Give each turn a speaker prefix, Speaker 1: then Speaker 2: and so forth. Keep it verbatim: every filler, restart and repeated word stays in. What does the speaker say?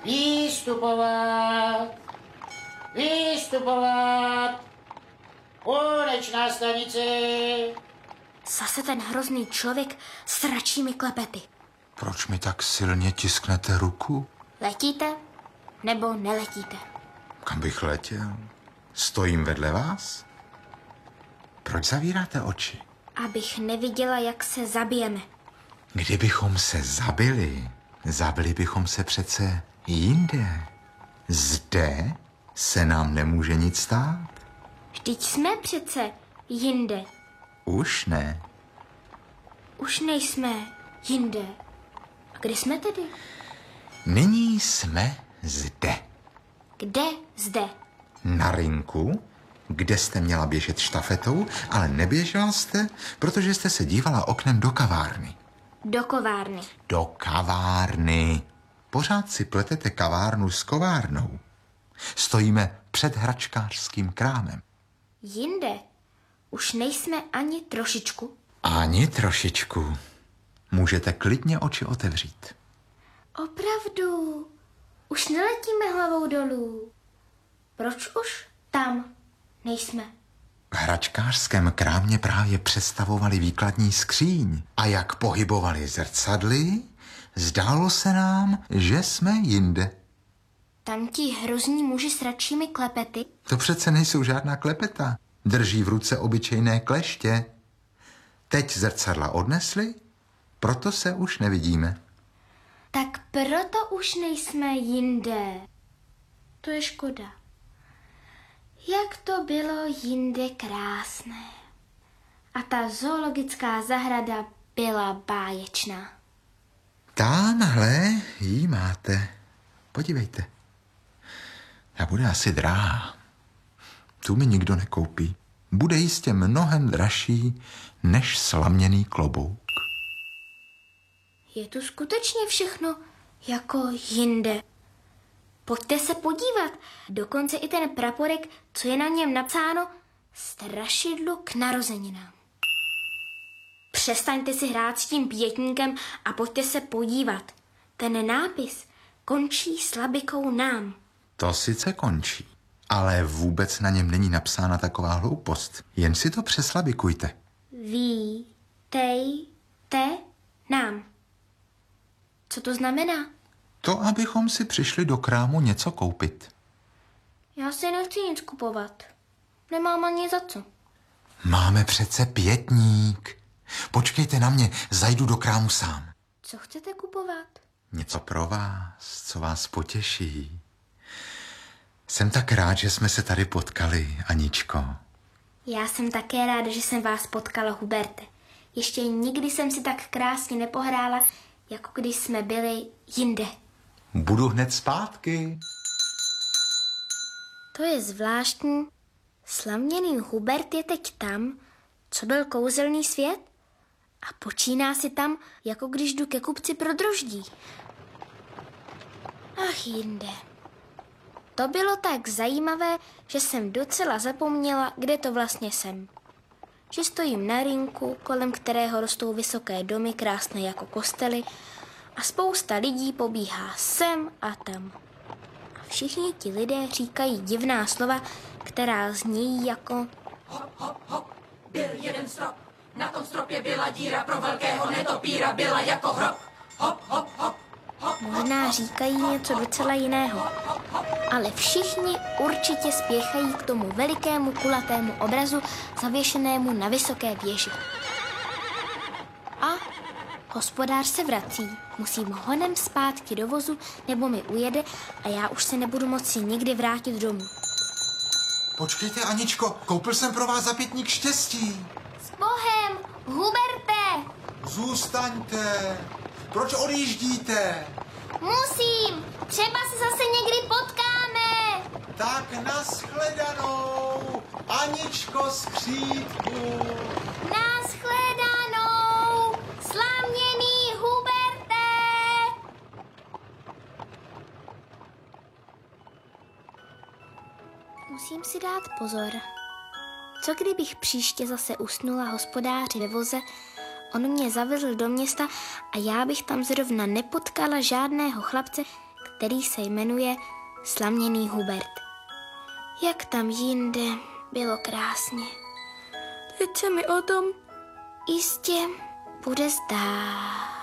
Speaker 1: Výstupovat! Výstupovat! Konečná stanice!
Speaker 2: Zase ten hrozný člověk s račími klepety.
Speaker 3: Proč mi tak silně tisknete ruku?
Speaker 2: Letíte nebo neletíte?
Speaker 3: Kam bych letěl? Stojím vedle vás? Proč zavíráte oči?
Speaker 2: Abych neviděla, jak se zabijeme.
Speaker 3: Kdybychom se zabili, zabili bychom se přece jinde. Zde se nám nemůže nic stát.
Speaker 2: Vždyť jsme přece jinde.
Speaker 3: Už ne.
Speaker 2: Už nejsme jinde. A kde jsme tedy?
Speaker 3: Nyní jsme zde.
Speaker 2: Kde zde?
Speaker 3: Na rinku, kde jste měla běžet štafetou, ale neběžela jste, protože jste se dívala oknem do kavárny.
Speaker 2: Do kovárny.
Speaker 3: Do kavárny. Pořád si pletete kavárnu s kovárnou. Stojíme před hračkářským krámem.
Speaker 2: Jinde už nejsme ani trošičku.
Speaker 3: Ani trošičku. Můžete klidně oči otevřít.
Speaker 2: Opravdu. Už neletíme hlavou dolů. Proč už tam nejsme?
Speaker 3: V hračkářském krámě právě přestavovali výkladní skříň a jak pohybovali zrcadly, zdálo se nám, že jsme jinde.
Speaker 2: Tam ti hrozní muži s račími klepety?
Speaker 3: To přece nejsou žádná klepeta. Drží v ruce obyčejné kleště. Teď zrcadla odnesli, proto se už nevidíme.
Speaker 2: Tak proto už nejsme jinde. To je škoda. Jak to bylo jinde krásné. A ta zoologická zahrada byla báječná.
Speaker 3: Támhle jí máte. Podívejte. Ta bude asi drahá. Tu mi nikdo nekoupí. Bude jistě mnohem dražší než slaměný klobouk.
Speaker 2: Je tu skutečně všechno jako jinde. Pojďte se podívat. Dokonce i ten praporek, co je na něm napsáno, strašidlo k narozeninám. Přestaňte si hrát s tím pětníkem a pojďte se podívat. Ten nápis končí slabikou nám.
Speaker 3: To sice končí, ale vůbec na něm není napsána taková hloupost. Jen si to přeslabikujte.
Speaker 2: Vítejte nám. Co to znamená?
Speaker 3: To, abychom si přišli do krámu něco koupit.
Speaker 2: Já si nechci nic kupovat. Nemám ani za co.
Speaker 3: Máme přece pětník. Počkejte na mě, zajdu do krámu sám.
Speaker 2: Co chcete kupovat?
Speaker 3: Něco pro vás, co vás potěší. Jsem tak rád, že jsme se tady potkali, Aničko.
Speaker 2: Já jsem také ráda, že jsem vás potkala, Huberte. Ještě nikdy jsem si tak krásně nepohrála, jako když jsme byli jinde.
Speaker 3: Budu hned zpátky.
Speaker 2: To je zvláštní. Slaměný Hubert je teď tam, co byl kouzelný svět, a počíná si tam, jako když jdu ke kupci pro droždí. Ach, jinde. To bylo tak zajímavé, že jsem docela zapomněla, kde to vlastně jsem. Že stojím na rynku, kolem kterého rostou vysoké domy, krásné jako kostely, a spousta lidí pobíhá sem a tam. A všichni ti lidé říkají divná slova, která znějí jako...
Speaker 4: Hop, hop, hop, byl jeden strop. Na tom stropě byla díra pro velkého netopíra, byla jako hrob. Hop, hop, hop, hop.
Speaker 2: Možná říkají něco docela jiného. Ale všichni určitě spěchají k tomu velikému kulatému obrazu zavěšenému na vysoké věži. A hospodář se vrací. Musím honem zpátky do vozu, nebo mi ujede a já už se nebudu moci nikdy vrátit domů.
Speaker 3: Počkejte, Aničko, koupil jsem pro vás za pětník štěstí.
Speaker 2: S Bohem, Huberte!
Speaker 3: Zůstaňte. Proč odjíždíte?
Speaker 2: Musím! Třeba se zase někdy potkáme!
Speaker 3: Tak nashledanou, Aničko skřítku.
Speaker 2: Nashledanou, slaměný Huberte! Musím si dát pozor. Co kdybych příště zase usnula hospodáři ve voze, on mě zavezl do města a já bych tam zrovna nepotkala žádného chlapce, který se jmenuje Slaměný Hubert. Jak tam jinde bylo krásně. Teď se mi o tom jistě bude zdát.